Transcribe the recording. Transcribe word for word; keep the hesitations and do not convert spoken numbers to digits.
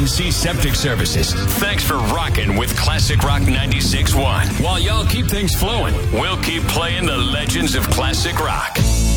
N C Septic Services. Thanks for rocking with Classic Rock ninety-six point one. While y'all keep things flowing, we'll keep playing the legends of classic rock.